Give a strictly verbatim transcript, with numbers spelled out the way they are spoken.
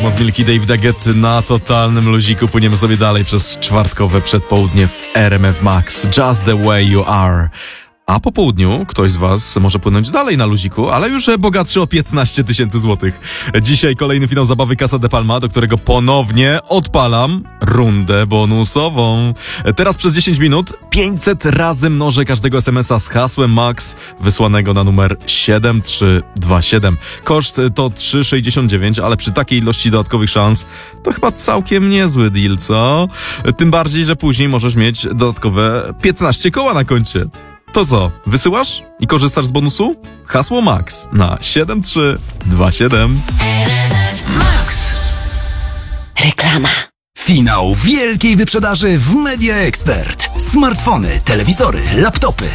Diamond Milk i Dave Daggett na totalnym luziku. Płyniemy sobie dalej przez czwartkowe przedpołudnie w R M F Max. Just the way you are. A po południu ktoś z was może płynąć dalej na luziku, ale już bogatszy o piętnaście tysięcy złotych. Dzisiaj kolejny finał zabawy Casa de Palma, do którego ponownie odpalam rundę bonusową. Teraz przez dziesięć minut pięćset razy mnożę każdego es em es a z hasłem MAX wysłanego na numer siedem trzy dwa siedem. Koszt to trzy sześćdziesiąt dziewięć, ale przy takiej ilości dodatkowych szans to chyba całkiem niezły deal, co? Tym bardziej, że później możesz mieć dodatkowe piętnaście koła na koncie. To co, wysyłasz i korzystasz z bonusu? Hasło MAX na siedem trzy dwa siedem. Max. Reklama. Finał wielkiej wyprzedaży w Media Expert. Smartfony, telewizory, laptopy,